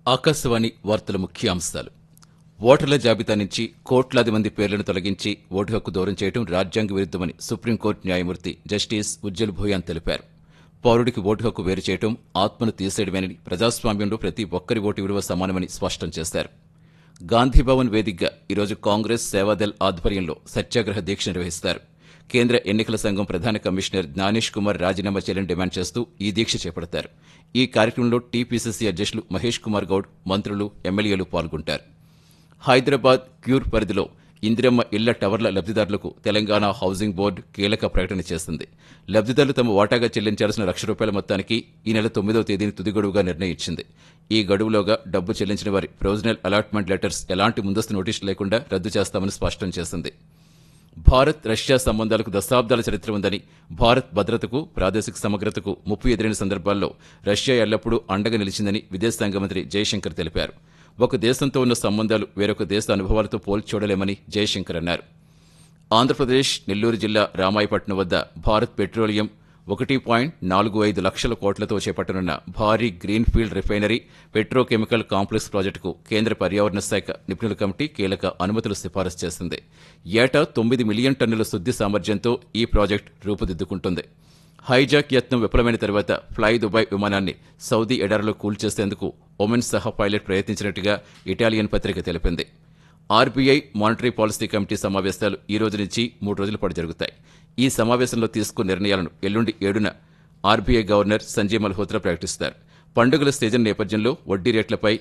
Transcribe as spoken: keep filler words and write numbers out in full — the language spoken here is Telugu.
ఆకాశవాణి వార్తల ముఖ్యాంశాలు. ఓటర్ల జాబితా నుంచి కోట్లాది మంది పేర్లను తొలగించి ఓటు హక్కు దూరం చేయడం రాజ్యాంగ విరుద్దమని సుప్రీంకోర్టు న్యాయమూర్తి జస్టిస్ ఉజ్జల్ భూయాన్ తెలిపారు. పౌరుడికి ఓటు హక్కు వేరు చేయడం ఆత్మను తీసేయడమేనని, ప్రజాస్వామ్యంలో ప్రతి ఒక్కరి ఓటు విలువ సమానమని స్పష్టం చేశారు. గాంధీభవన్ వేదికగా ఈరోజు కాంగ్రెస్ సేవాదల్ ఆధ్వర్యంలో సత్యాగ్రహ దీక్ష నిర్వహిస్తారు. కేంద్ర ఎన్నికల సంఘం ప్రధాన కమిషనర్ జ్ఞానేష్ కుమార్ రాజీనామా చేయాలని డిమాండ్ చేస్తూ ఈ దీక్ష చేపడతారు. ఈ కార్యక్రమంలో టీపీసీసీ అధ్యక్షులు మహేష్ కుమార్ గౌడ్, మంత్రులు, ఎమ్మెల్యేలు పాల్గొంటారు. హైదరాబాద్ క్యూర్ పరిధిలో ఇందిరమ్మ ఇళ్ల టవర్ల లబ్దిదారులకు తెలంగాణ హౌసింగ్ బోర్డు కీలక ప్రకటన చేసింది. లబ్దిదారులు తమ వాటాగా చెల్లించాల్సిన లక్ష రూపాయల మొత్తానికి ఈ నెల తొమ్మిదవ తేదీని తుది గడువుగా నిర్ణయించింది. ఈ గడువులోగా డబ్బు చెల్లించిన వారి ప్రొవిజనల్ అలాట్మెంట్ లెటర్స్ ఎలాంటి ముందస్తు నోటీసులు లేకుండా రద్దు చేస్తామని స్పష్టం చేసింది. భారత్ రష్యా సంబంధాలకు దశాబ్దాల చరిత్ర ఉందని, భారత్ భద్రతకు, ప్రాదేశిక సమగ్రతకు ముప్పు ఎదురైన సందర్భాల్లో రష్యా ఎల్లప్పుడూ అండగా నిలిచిందని విదేశాంగ మంత్రి జయశంకర్ తెలిపారు. ఒక దేశంతో ఉన్న సంబంధాలు వేరొక దేశ అనుభవాలతో పోల్చి చూడలేమని జయశంకర్ అన్నారు. ఆంధ్రప్రదేశ్ నెల్లూరు జిల్లా రామాయపట్నం వద్ద భారత్ పెట్రోలియం ఒకటి పాయింట్ నాలుగు ఐదు లక్షల కోట్లతో చేపట్టనున్న భారీ గ్రీన్ఫీల్డ్ రిఫైనరీ, పెట్రోకెమికల్ కాంప్లెక్స్ ప్రాజెక్టుకు కేంద్ర పర్యావరణ శాఖ నిపుణుల కమిటీ కీలక అనుమతులు సిఫారసు చేసింది. ఏటా తొమ్మిది మిలియన్ టన్నుల శుద్ది సామర్థ్యంతో ఈ ప్రాజెక్టు రూపుదిద్దుకుంటుంది. హైజాక్ యత్నం విఫలమైన తర్వాత ఫ్లై దుబాయ్ విమానాన్ని సౌదీ ఎడారిలో కూల్చేసేందుకు ఒమెన్ సహా పైలట్ ప్రయత్నించినట్టుగా ఇటాలియన్ పత్రిక తెలిపింది. ఆర్బీఐ మానిటరీ పాలసీ కమిటీ సమావేశాలు ఈ రోజు నుంచి మూడు రోజుల పాటు జరుగుతాయి. ఈ సమావేశంలో తీసుకున్న నిర్ణయాలను ఎల్లుండి ఏడున ఆర్బీఐ గవర్నర్ సంజయ్ మల్హోత్రా ప్రకటిస్తారు. పండుగల సీజన్ నేపథ్యంలో వడ్డీ రేట్లపై